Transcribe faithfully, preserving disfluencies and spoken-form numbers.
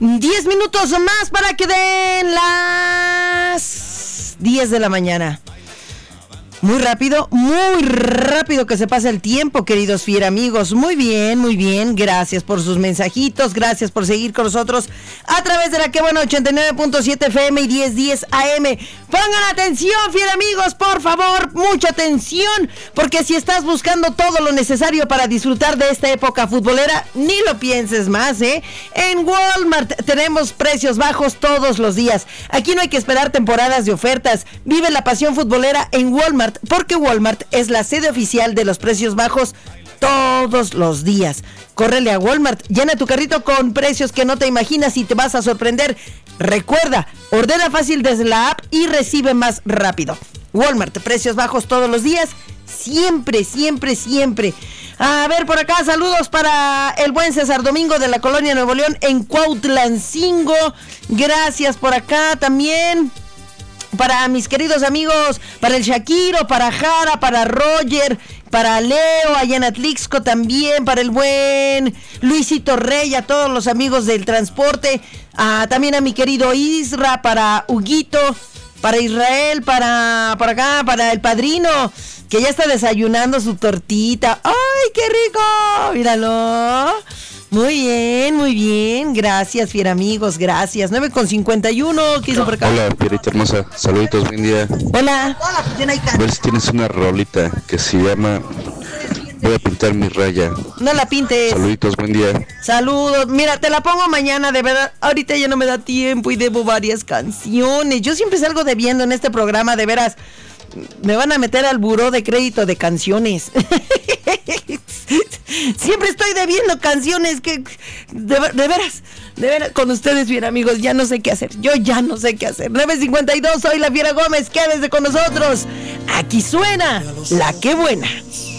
Diez minutos más para que den las diez de la mañana. Muy rápido, muy rápido que se pasa el tiempo, queridos fiera amigos. Muy bien, muy bien. Gracias por sus mensajitos. Gracias por seguir con nosotros a través de la que buena ochenta y nueve punto siete F M y diez diez A M. Pongan atención, fiera amigos, por favor, mucha atención, porque si estás buscando todo lo necesario para disfrutar de esta época futbolera, ni lo pienses más, ¿eh? En Walmart tenemos precios bajos todos los días. Aquí no hay que esperar temporadas de ofertas. Vive la pasión futbolera en Walmart, porque Walmart es la sede oficial de los precios bajos todos los días. Córrele a Walmart, llena tu carrito con precios que no te imaginas y te vas a sorprender. Recuerda, ordena fácil desde la app y recibe más rápido. Walmart, precios bajos todos los días, siempre, siempre, siempre. A ver, por acá, saludos para el buen César Domingo de la Colonia Nuevo León en Cuautlancingo. Gracias por acá también. Para mis queridos amigos, para el Shakiro, para Jara, para Roger, para Leo, allá en Atlixco también, para el buen Luisito Rey, a todos los amigos del transporte, a, también a mi querido Isra, para Huguito, para Israel, para, para acá, para el padrino, que ya está desayunando su tortita. ¡Ay, qué rico! Míralo. Muy bien, muy bien. Gracias, fiera amigos, gracias. nueve con cincuenta y uno, ¿qué hizo por acá? Hola, Pierita hermosa. Saluditos, buen día. Hola. A ver si tienes una rolita que se llama Voy a pintar mi raya. No la pintes. Saluditos, buen día. Saludos. Mira, te la pongo mañana, de verdad. Ahorita ya no me da tiempo y debo varias canciones. Yo siempre salgo debiendo en este programa, de veras. Me van a meter al buró de crédito de canciones. Siempre estoy debiendo canciones que de, de veras, de veras, con ustedes, bien amigos, ya no sé qué hacer. Yo ya no sé qué hacer. nueve cincuenta y dos, soy la Fiera Gómez. Quédese con nosotros. Aquí suena La Que Buena.